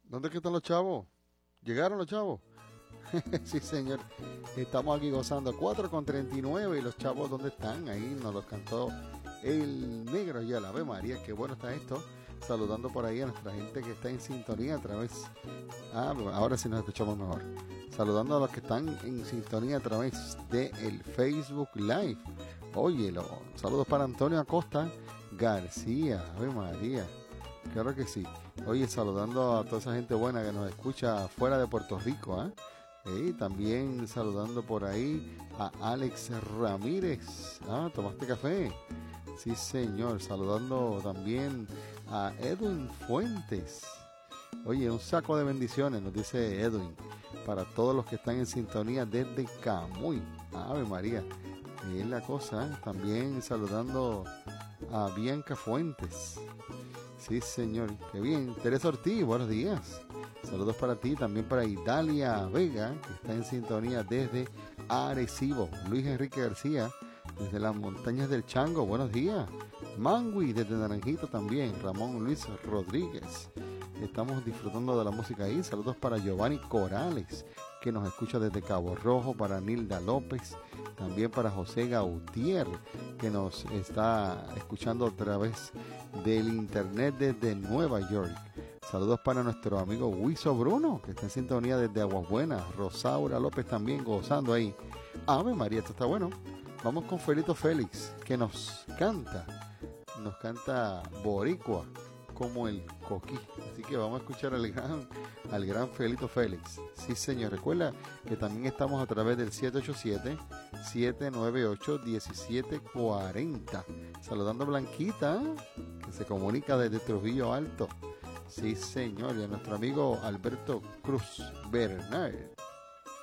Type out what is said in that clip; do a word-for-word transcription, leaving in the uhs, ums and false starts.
¿Dónde es que están los chavos? ¿Llegaron los chavos? Sí, señor. Estamos aquí gozando cuatro con treinta y nueve y los chavos, ¿dónde están? Ahí nos los cantó el negro y el Ave María. Qué bueno está esto. Saludando por ahí a nuestra gente que está en sintonía a través... Ah, ahora sí nos escuchamos mejor. Saludando a los que están en sintonía a través del Facebook Live. Óyelo. Saludos para Antonio Acosta García. Ave María. Claro que sí. Oye, saludando a toda esa gente buena que nos escucha fuera de Puerto Rico, ¿eh? Y también saludando por ahí a Alex Ramírez. Ah, ¿tomaste café? Sí, señor. Saludando también a Edwin Fuentes. Oye, un saco de bendiciones, nos dice Edwin, para todos los que están en sintonía desde Camuy. Ave María. Y es la cosa, ¿eh? También saludando a Bianca Fuentes. Sí, señor. Qué bien. Teresa Ortiz, buenos días. Saludos para ti, también para Idalia Vega, que está en sintonía desde Arecibo. Luis Enrique García, desde las montañas del Chango, buenos días. Mangui, desde Naranjito también. Ramón Luis Rodríguez. Estamos disfrutando de la música ahí. Saludos para Giovanni Corales, que nos escucha desde Cabo Rojo, para Nilda López, también para José Gautier, que nos está escuchando a través del internet desde Nueva York. Saludos para nuestro amigo Wiso Bruno, que está en sintonía desde Aguas Buenas. Rosaura López también gozando ahí. Ave María, esto está bueno. Vamos con Felito Félix, que nos canta, nos canta boricua como el coquí. Así que vamos a escuchar al gran, al gran Felito Félix. Sí, señor. Recuerda que también estamos a través del siete ocho siete, siete nueve ocho, uno siete cuatro cero. Saludando a Blanquita, que se comunica desde Trujillo Alto. Sí, señor. Y a nuestro amigo Alberto Cruz Bernal.